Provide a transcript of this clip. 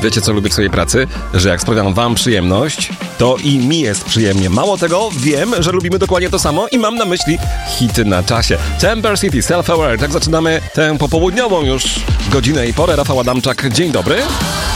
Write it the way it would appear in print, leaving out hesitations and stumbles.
Wiecie, co lubię w swojej pracy? Że jak sprawiam wam przyjemność, to i mi jest przyjemnie. Mało tego, wiem, że lubimy dokładnie to samo i mam na myśli hity na czasie. Temper City, Self Aware. Tak zaczynamy tę popołudniową już godzinę i porę. Rafał Adamczak, dzień dobry.